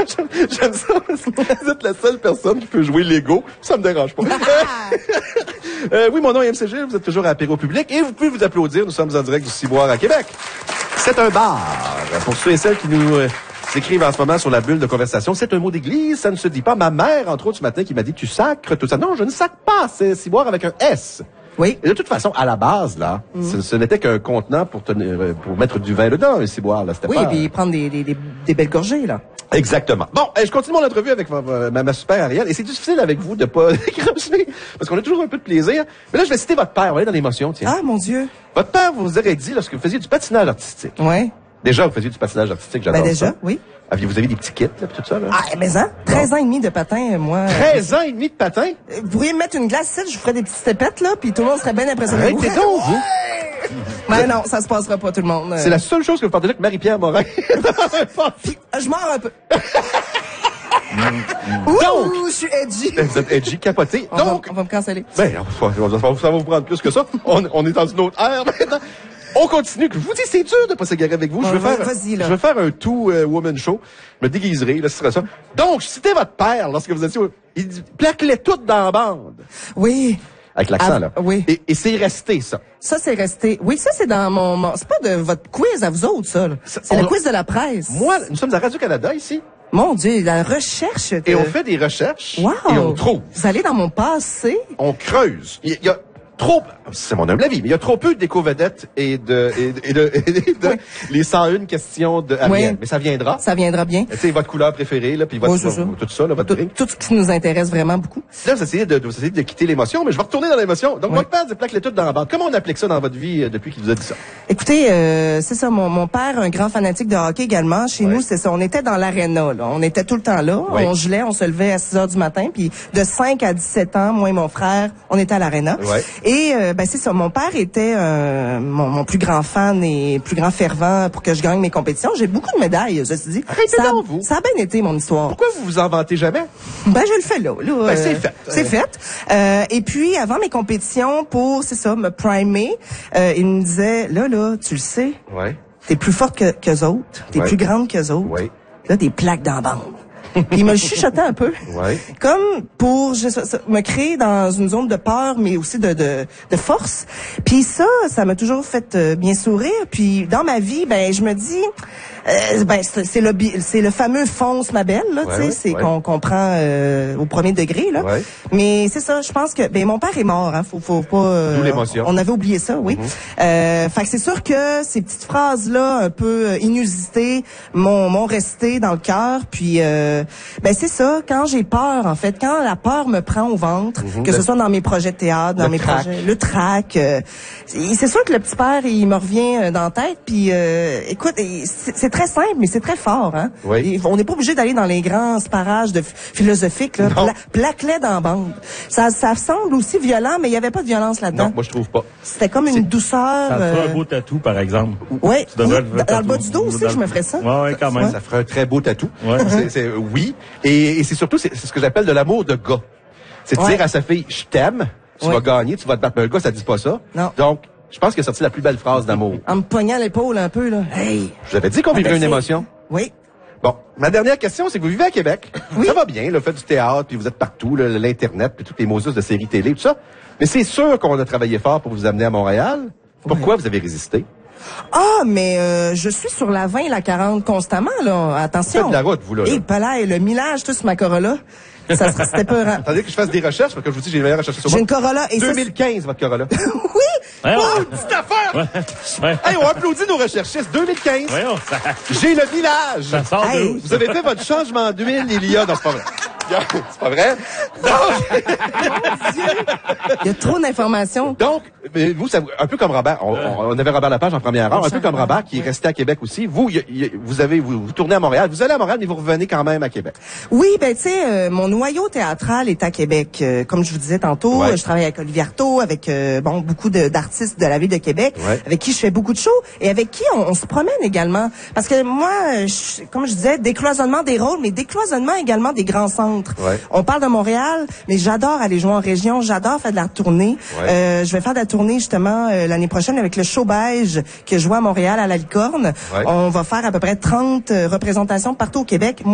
J'aime ça parce que vous êtes la seule personne qui peut jouer Lego. Ça me dérange pas. Oui, mon nom est MCG, vous êtes toujours à l'apéro public et vous pouvez vous applaudir. Nous sommes en direct du Ciboire à Québec. C'est un bar. Pour ceux et celles qui nous écrivent en ce moment sur la bulle de conversation, c'est un mot d'église, ça ne se dit pas. Ma mère, entre autres, ce matin, qui m'a dit tu sacres tout ça. Non, je ne sacre pas, c'est Ciboire avec un S. Oui. Et de toute façon, à la base, là, ce n'était qu'un contenant pour mettre du vin dedans, un ciboire, là. C'était oui, pas... puis prendre des belles gorgées, là. Exactement. Bon, je continue mon entrevue avec ma super Ariel. Et c'est difficile avec vous de pas décrocher, parce qu'on a toujours un peu de plaisir. Mais là, je vais citer votre père. On va aller dans l'émotion, tiens. Ah, mon Dieu. Votre père vous aurait dit, lorsque vous faisiez du patinage artistique. Ouais. Déjà, vous faisiez du patinage artistique, j'adore Ben déjà, ça. oui. Vous avez des petits kits, là, pis tout ça, là? Ah, mais hein? 13 ans et demi de patin, moi. 13 ans et demi de patin? Vous pourriez me mettre une glace ici, je vous ferais des petites stepettes, là, puis tout le monde serait bien impressionné. Arrêtez donc, vous! Ben non, ça se passera pas, tout le monde. C'est la seule chose que vous partagez avec Marie-Pierre Morin. Je mords un peu. Donc, je suis edgy. Vous êtes edgy, capoté. Donc, on va me canceller. Ben, ça va vous prendre plus que ça. On est dans une autre ère maintenant. On continue. Je vous dis, c'est dur de pas s'égarer avec vous. Je veux faire un two-woman show. Je me déguiserai, là, ce sera ça. Donc, c'était votre père lorsque vous étiez... Il dit, plaque-les toutes dans la bande. Oui. Avec l'accent, là. Oui. Et c'est resté, ça. Ça, c'est resté. Oui, ça, c'est dans mon... C'est pas de votre quiz à vous autres, ça. C'est le quiz de la presse. Moi, nous sommes à Radio-Canada, ici. Mon Dieu, la recherche. Et on fait des recherches. Wow. Et on trouve. Vous allez dans mon passé. On creuse. Il y a trop, c'est mon humble avis, mais il y a trop peu d'éco-vedettes et de oui. les 101 questions de Ariel. Oui. Mais ça viendra. Ça viendra bien. Tu sais, votre couleur préférée, là, puis tout ça, là, votre drink. Tout ce qui nous intéresse vraiment beaucoup. Là, vous essayez de quitter l'émotion, mais je vais retourner dans l'émotion. Donc, votre père plaque les toutes dans la bande. Comment on applique ça dans votre vie depuis qu'il vous a dit ça? Écoutez, c'est ça, mon père, un grand fanatique de hockey également. Chez nous, c'est ça. On était dans l'aréna, là. On était tout le temps là. Oui. On gelait, on se levait à 6 heures du matin, puis de 5 à 17 ans, moi et mon frère, on était à l'aréna. Ouais. Et ben c'est ça, mon père était mon plus grand fan et plus grand fervent pour que je gagne mes compétitions. J'ai beaucoup de médailles, je te dis. Ça a bien été mon histoire. Pourquoi vous vous en vantez jamais? Ben je le fais là. Ben, c'est fait. C'est fait. Et puis avant mes compétitions, pour c'est ça, me primer, il me disait là, tu le sais. Ouais. T'es plus forte qu'eux autres, t'es plus grande qu'eux autres. Ouais. Là, des plaques dans la bande. Puis il me le chuchotait un peu. Ouais. Comme pour me créer dans une zone de peur, mais aussi de force. Puis ça m'a toujours fait bien sourire. Puis dans ma vie, ben je me dis, c'est le fameux fonce ma belle, là, tu sais, c'est qu'on comprend au premier degré, là. Ouais. Mais c'est ça, je pense que mon père est mort, hein, faut pas. D'où l'émotion. On avait oublié ça, oui. Fait que c'est sûr que ces petites phrases là, un peu inusitées, m'ont resté dans le cœur. Puis c'est ça, quand j'ai peur, en fait, quand la peur me prend au ventre, que ce soit dans mes projets de théâtre, dans mes projets, le trac, c'est sûr que le petit père, il me revient dans la tête. Puis écoute, c'est très simple, mais c'est très fort, hein. Oui. On n'est pas obligé d'aller dans les grands sparages philosophiques, là. Plaque-les dans la bande. Ça semble aussi violent, mais il y avait pas de violence là-dedans. Non, moi je trouve pas. C'était comme une douceur. Ça ferait un beau tatou, par exemple. Oui. Dans le bas du dos aussi, je me ferais ça. Ouais, quand même. Ça ferait un très beau tatou. Ouais. Oui. Et c'est surtout, c'est ce que j'appelle de l'amour de gars. C'est de dire à sa fille, je t'aime, tu vas gagner, tu vas te battre. Mais un gars, ça dit pas ça. Non. Donc, je pense qu'il a sorti la plus belle phrase d'amour. En me pognant l'épaule un peu, là. Hey! Je vous avais dit qu'on vivrait une émotion. Oui. Bon, ma dernière question, c'est que vous vivez à Québec. Oui. Ça va bien, le fait du théâtre, puis vous êtes partout, l'Internet, puis toutes les Moses de séries télé, tout ça. Mais c'est sûr qu'on a travaillé fort pour vous amener à Montréal. Pourquoi vous avez résisté? Ah, mais je suis sur la 20 et la 40 constamment, là. Attention. Vous faites de la route, vous, là. Et le millage, tout sur ma Corolla. C'était peurant. Attendez que je fasse des recherches, parce que je vous dis, j'ai les meilleures recherches sur moi. J'ai une Corolla. Et 2015, votre Corolla. Oui! Ouais, Oh, petite affaire! Ouais. Hey, on applaudit nos recherchistes. 2015. Voyons, J'ai le village. ça sort de où? Vous avez fait votre changement d'huile, il y a. Non, c'est pas vrai. C'est pas vrai? Il y a trop d'informations. Donc, vous, un peu comme Robert, on avait Robert Lapage en première heure, un peu comme Robert qui est resté à Québec aussi. Vous, vous tournez à Montréal. Vous allez à Montréal, mais vous revenez quand même à Québec. Oui, tu sais, mon noyau théâtral est à Québec. Comme je vous disais tantôt, je travaille avec Olivier Artaud, avec beaucoup d'artistes de la ville de Québec, avec qui je fais beaucoup de shows et avec qui on se promène également. Parce que moi, comme je disais, décloisonnement des rôles, mais décloisonnement également des grands centres. Ouais. On parle de Montréal, mais j'adore aller jouer en région, j'adore faire de la tournée. Ouais. Je vais faire de la tournée justement l'année prochaine avec le Show Beige que je joue à Montréal à la Licorne. Ouais. On va faire à peu près 30 représentations partout au Québec.